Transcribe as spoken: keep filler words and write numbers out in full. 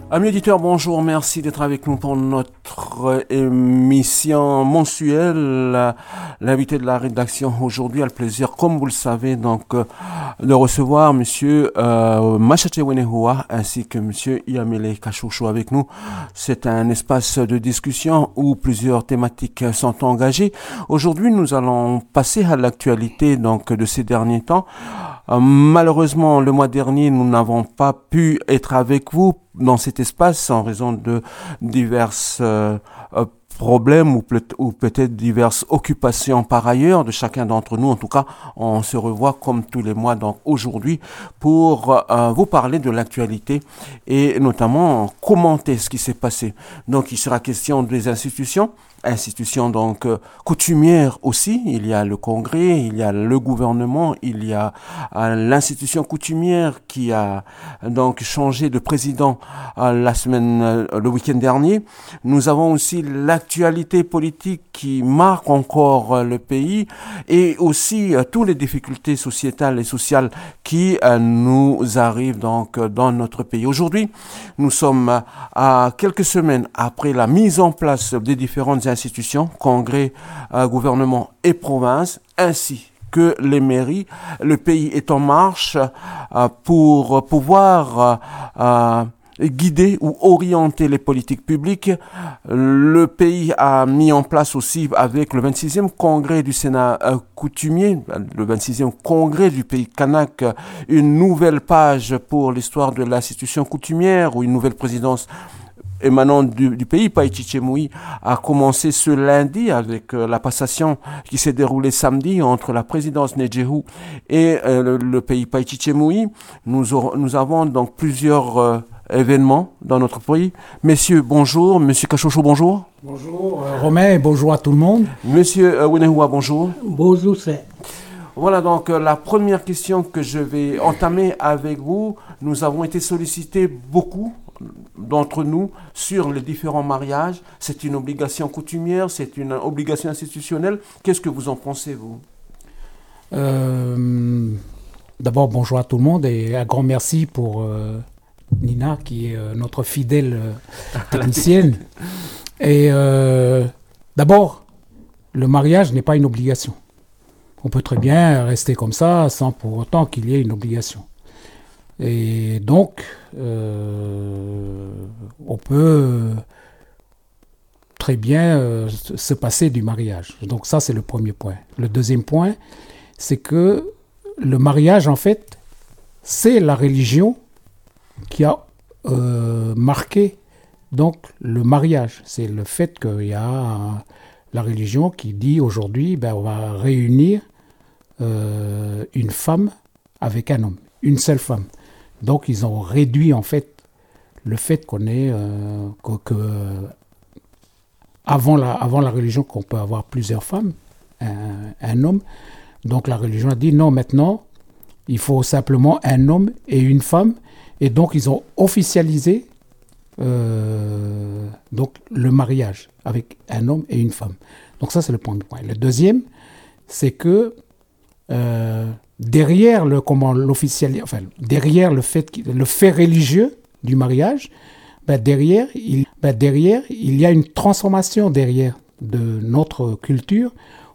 Amis auditeurs, bonjour, merci d'être avec nous pour notre émission mensuelle. L'invité de la rédaction aujourd'hui a le plaisir, comme vous le savez, donc de recevoir Monsieur euh, Machache Wenehua ainsi que Monsieur Iamele Kachouchou avec nous. C'est un espace de discussion où plusieurs thématiques sont engagées. Aujourd'hui, nous allons passer à l'actualité donc de ces derniers temps. Euh, malheureusement, le mois dernier, nous n'avons pas pu être avec vous dans cet espace en raison de diverses euh, euh, problèmes ou, peut- ou peut-être diverses occupations par ailleurs de chacun d'entre nous. En tout cas, on se revoit comme tous les mois donc aujourd'hui pour euh, vous parler de l'actualité et notamment commenter ce qui s'est passé. Donc, il sera question des institutions. Institutions donc euh, coutumières aussi, il y a le Congrès, il y a le gouvernement, il y a euh, l'institution coutumière qui a donc changé de président euh, la semaine, euh, le week-end dernier. Nous avons aussi l'actualité politique qui marque encore euh, le pays et aussi euh, toutes les difficultés sociétales et sociales qui euh, nous arrivent donc euh, dans notre pays. Aujourd'hui, nous sommes euh, à quelques semaines après la mise en place des différentes institutions, congrès, euh, gouvernement et province, ainsi que les mairies. Le pays est en marche euh, pour pouvoir euh, euh, guider ou orienter les politiques publiques. Le pays a mis en place aussi avec le vingt-sixième congrès du Sénat euh, coutumier, le vingt-sixième congrès du pays kanak, une nouvelle page pour l'histoire de l'institution coutumière ou une nouvelle présidence émanant du, du pays. Païchichemoui a commencé ce lundi avec euh, la passation qui s'est déroulée samedi entre la présidence Nejehu et euh, le, le pays Païchichemoui. Nous, aurons- nous avons donc plusieurs euh, événements dans notre pays. Messieurs, bonjour. Monsieur Kachouchou, bonjour. Bonjour euh, Romain et bonjour à tout le monde. Monsieur euh, Wenehua, bonjour. Bonjour, c'est. Voilà donc euh, la première question que je vais entamer avec vous. Nous avons été sollicités beaucoup d'entre nous sur les différents mariages. C'est une obligation coutumière, c'est une obligation institutionnelle. Qu'est-ce que vous en pensez, vous? Euh, D'abord, bonjour à tout le monde et un grand merci pour euh, Nina qui est euh, notre fidèle euh, technicienne. Et euh, d'abord, le mariage n'est pas une obligation. On peut très bien rester comme ça sans pour autant qu'il y ait une obligation. Et donc, euh, on peut très bien euh, se passer du mariage. Donc ça, c'est le premier point. Le deuxième point, c'est que le mariage, en fait, c'est la religion qui a euh, marqué donc le mariage. C'est le fait qu'il y a euh, la religion qui dit aujourd'hui, ben, on va réunir euh, une femme avec un homme, une seule femme. Donc ils ont réduit en fait le fait qu'on ait euh, que, que avant la avant la religion qu'on peut avoir plusieurs femmes, un, un homme. Donc la religion a dit non, maintenant il faut simplement un homme et une femme, et donc ils ont officialisé euh, donc le mariage avec un homme et une femme. Donc ça c'est le premier point. Le deuxième, c'est que euh, derrière le comment l'officiel, enfin derrière le fait le fait religieux du mariage, ben derrière il ben derrière il y a une transformation derrière de notre culture